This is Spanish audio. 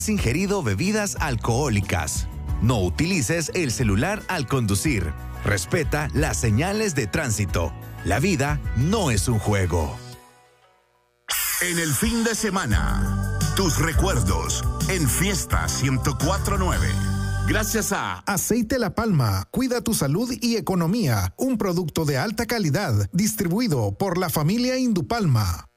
ingerido bebidas alcohólicas. No utilices el celular al conducir. Respeta las señales de tránsito. La vida no es un juego. En el fin de semana, tus recuerdos en Fiesta 104.9. Gracias a Aceite La Palma, cuida tu salud y economía. Un producto de alta calidad, distribuido por la familia Indupalma.